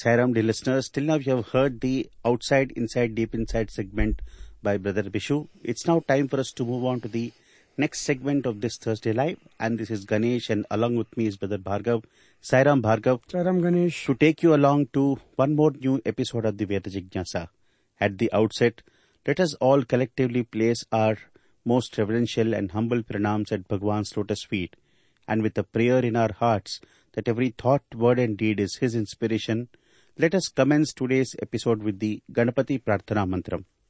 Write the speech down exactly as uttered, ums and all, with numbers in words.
Sairam, dear listeners. Till now you have heard the outside, inside, deep inside segment by Brother Bishu. It's now time for us to move on to the next segment of this Thursday Live. And this is Ganesh, and along with me is Brother Bhargav. Sairam Bhargav. Sairam Ganesh. To take you along to one more new episode of the Veda Jignasa. At the outset, let us all collectively place our most reverential and humble pranams at Bhagwan's lotus feet, and with a prayer in our hearts that every thought, word and deed is His inspiration, let us commence today's episode with the Ganapati Prarthana Mantram.